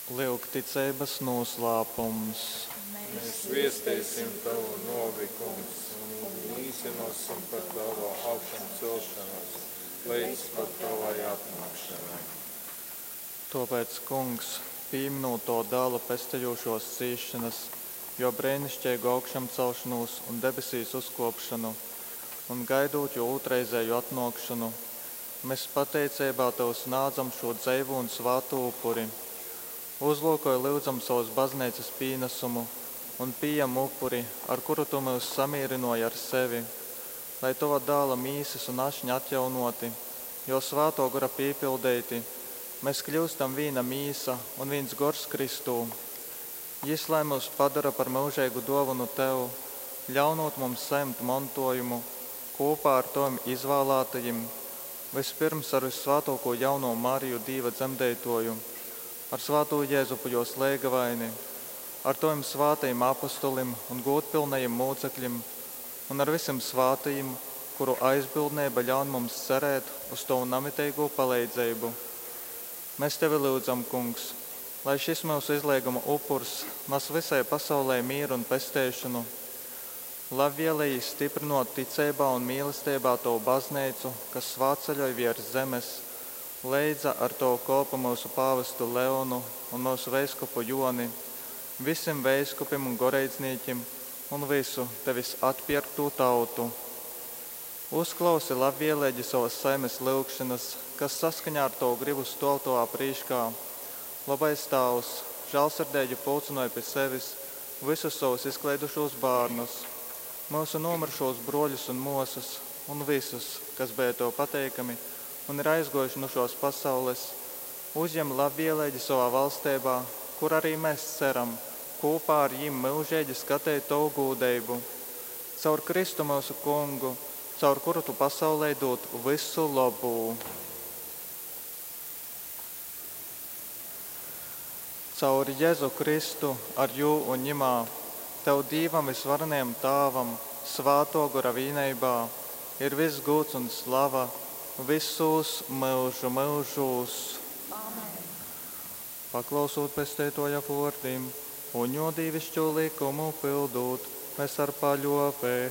Lūk, ticības noslēpums. Mēs viestīsim tavu novikumus un īstenosim par tavu augšanu celšanos, līdz pat tavai atnākšanai. Tāpēc, Kungs, pieminot to dāla pesteļošos cīšanas, jo brēnišķīgu augšām celšanos un debesīs uzkopšanu, un gaidot jo otrreizēju atnākšanu, mēs pateicībā Tev snādzam šo dzeivu un svātu upuri. Uzlūkoju lūdzam savas baznīcas pienesumu un pieejam upuri, ar kuru Tu mūs samierinoji ar sevi, lai Tava dāla mīsas un ašņi atjaunoti, jo svāto gara piepildēti, mēs kļūstam viena mīsa un viens gors Kristū. Jis, lai mūs padara par mūžīgu dāvanu Tev, ļaunot mums saņemt mantojumu kopā ar Taviem izvēlētajiem, vispirms ar visvētāko jauno Mariju Dieva dzemdētoju, ar svāto Jēzupu jos lēgavaini, ar Taviem svātajiem apostolim un godpilnajiem mūcekļiem un ar visiem svātajiem, kuru aizbildnība ļaun mums cerēt uz Tavu namitīgo palīdzību. Mēs Tevi lūdzam, Kungs, lai šis mūsu izlieguma upurs nes visai pasaulē mieru un pestēšanu, lai vienlīgi stiprinot ticībā un mīlestībā Tavu baznīcu, kas svāceļoja virs zemes, leidza ar Tavu kopu mūsu pāvestu Leonu un mūsu veiskupu Joni, visiem veiskupiem un goreidzniekiem un visu Tevis atpirktu tautu. Uzklausi labvēlīgi savas saimes lūgšanas, kas saskaņā ar Tavu gribu stol Tavā prīškā. Labais Tēvs, žēlsirdīgi pulcinoja pie sevis visus savus izklaidušos bērnus, mūsu nomiršos broļus un mūsus un visus, kas bija Tev pateikami un ir aizgojuši no šos pasaules, uzņem labvēlīgi savā valstībā, kur arī mēs ceram kopā ar viņiem mūžīgi skatīt Tavu gūdeibu. Caur Kristu mūsu Kungu, caur kuru Tu pasaulē dod visu labu. Caur Jēzu Kristu ar jū un ņimā, Tev Dīvam visvarenajam Tāvam, svāto gara vīneibā, ir viss gods un slava, visus mūžu mūžus. Amen. Paklausot pestētoja vārdiem un jo dīvišķo likumu pildot, mēs ar paļovē